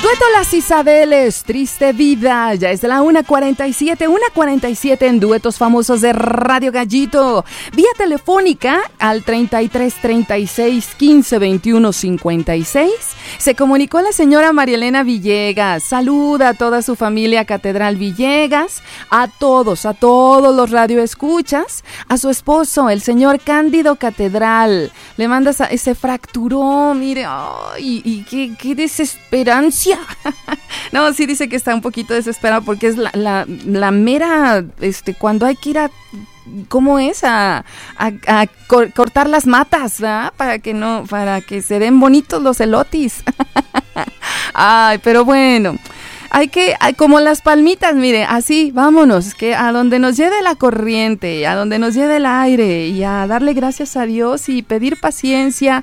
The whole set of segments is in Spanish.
Dueto Las Isabeles, Triste Vida, ya es de la 1:47 en Duetos Famosos de Radio Gallito. Vía telefónica al 33 36 15 21 56. Se comunicó la señora María Elena Villegas. Saluda a toda su familia Catedral Villegas, a todos los radioescuchas, a su esposo, el señor Cándido Catedral. Le manda ese fracturón, mire, ay, y qué desesperancia. No, sí dice que está un poquito desesperado porque es la mera, cuando hay que ir a, ¿cómo es? A cortar las matas, ¿verdad? Para que se den bonitos los elotis. Ay, pero bueno, como las palmitas, mire, así, vámonos, que a donde nos lleve la corriente, a donde nos lleve el aire, y a darle gracias a Dios y pedir paciencia,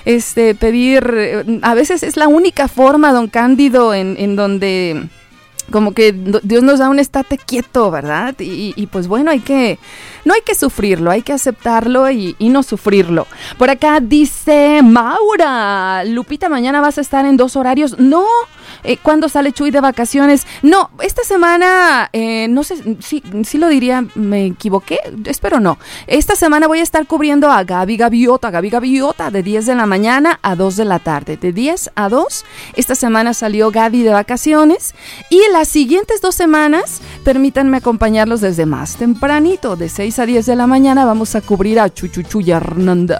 a veces es la única forma, don Cándido, en donde como que Dios nos da un estate quieto, ¿verdad? Y pues bueno, no hay que sufrirlo, hay que aceptarlo y no sufrirlo. Por acá dice Maura, Lupita, mañana vas a estar en 2 horarios. No, ¿cuándo sale Chuy de vacaciones? No, esta semana, no sé, sí lo diría, me equivoqué, espero no. Esta semana voy a estar cubriendo a Gaby Gaviota, de 10 de la mañana a 2 de la tarde, de 10 a 2. Esta semana salió Gaby de vacaciones y las siguientes 2 semanas, permítanme acompañarlos desde más tempranito, de 6 a 10 de la mañana, vamos a cubrir a Chuy Hernández.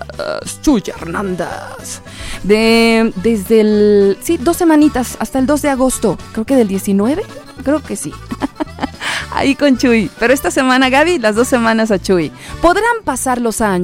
Desde 2 semanitas hasta el 2 de agosto, creo que del 19, creo que sí. Ahí con Chuy, pero esta semana Gaby, las 2 semanas a Chuy. Podrán pasar los años.